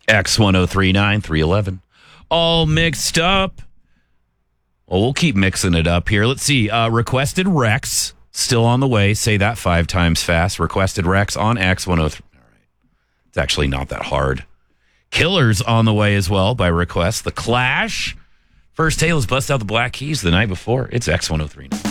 X1039 311. All mixed up. Well, we'll keep mixing it up here. Let's see. Requested Rex still on the way. Say that 5 times fast. Requested Rex on X103. All right. It's actually not that hard. Killers on the way as well by request. The Clash. First Tale has bust out the Black Keys the night before. It's X1039.